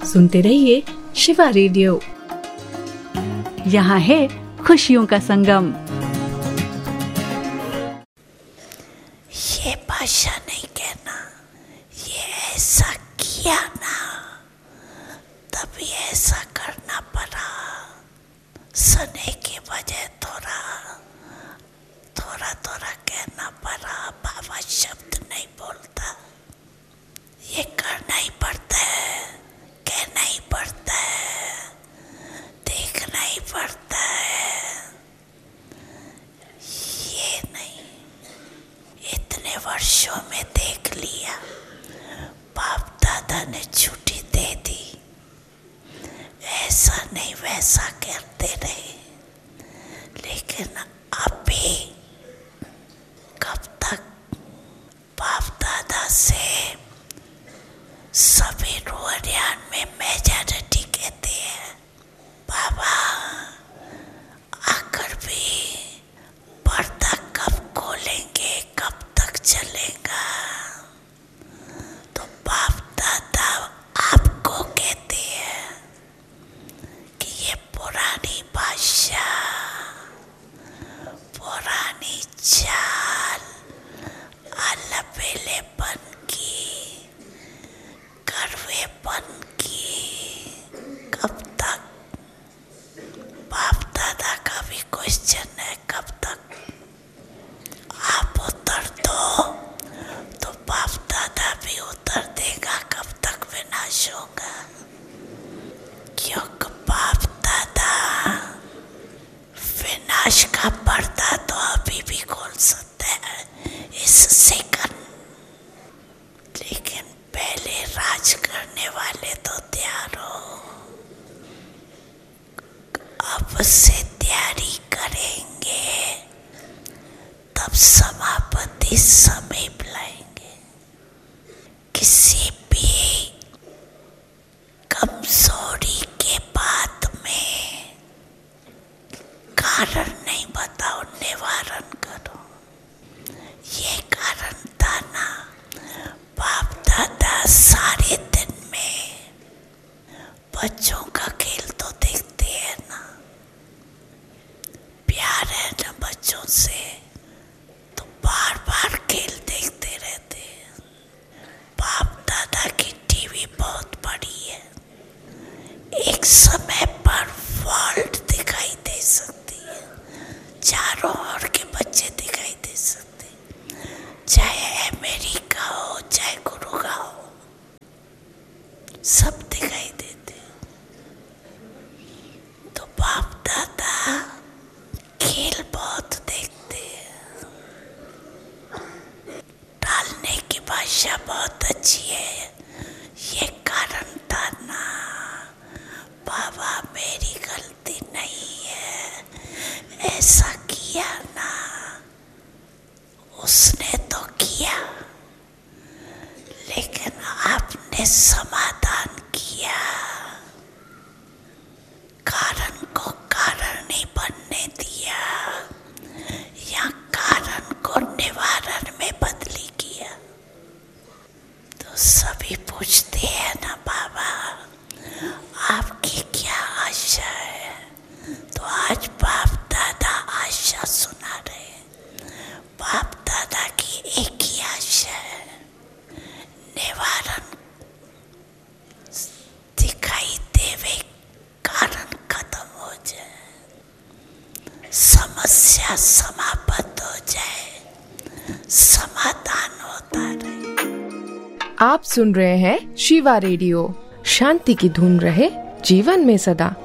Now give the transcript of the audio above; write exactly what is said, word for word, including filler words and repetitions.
सुनते रहिए शिवा रेडियो। यहाँ है खुशियों का संगम। ये भाषा नहीं कहना, ये ऐसा किया ना, तभी ऐसा करना पड़ा। सने की वजह थोड़ा थोड़ा थोड़ा कहना पड़ा। बाबा शब्द नहीं बोलता, ये करना ही पड़ता है, कहना ही पड़ता है, देखना ही पड़ता है। ये नहीं, इतने वर्षों में देख लिया, बाप दादा ने छुट्टी दे दी, ऐसा नहीं वैसा करते रहे। लेकिन अभी कब तक बाप दादा से सभी रोहरियान में मेजॉरिटी कहते हैं, बाबा आकर भी पर्दा कब खोलेंगे, कब तक चलेगा। तो बाप दादा आपको कहते हैं कि ये पुरानी भाषा, पुरानी चाल, अलबेलेपन की, कड़वेपन की, कब तक। बाप दादा का भी क्वेश्चन है, कब तक। आप उत्तर दो तो बाप दादा भी उत्तर देगा, कब तक विनाश होगा। क्योंकि बाप दादा विनाश का पर्दा तो अभी भी खोल सकते हैं इस सेकंड, लेकिन पहले राज करने वाले तो तैयार हो। अब से तैयारी करेंगे, तब समापति समीप लाएंगे। किसी भी कमजोरी के बाद में कारण नहीं बताओ, निवारण करो। ये कारण था ना, बाप दादा सारे दिन में बच्चों का खेल तो देखते हैं ना, प्यार है ना बच्चों से, तो बार बार खेल देखते रहते हैं। बाप दादा की टीवी बहुत बड़ी है, एक समय पर वर्ल्ड दिखाई दे सकती है, चारों ओर के बच्चे दिखाई दे सकते हैं, चाहे अमेरिका हो, चाहे गुरुगांव हो, सब दिखाई देते। तो बाप दादा खेल बहुत देखते हैं। डालने की भाषा बहुत अच्छी है, ये कारण था ना, बाबा मेरी गलती नहीं है, ऐसा किया ना, उसने तो किया, लेकिन आपने समाधान किया। कारण को कारण नहीं बनने दिया, या कारण को निवारण में बदली किया। तो सभी पूछते हैं ना, बाबा आपकी क्या आशा है? तो आज बाप दादा आशा सुना रहे। बाप दादा की एक ही आशा है, निवारण दिखाई देवे, कारण खत्म हो जाए, समस्या समाप्त हो जाए, समाधान होता रहे। आप सुन रहे हैं शिवा रेडियो। शांति की धुन रहे जीवन में सदा।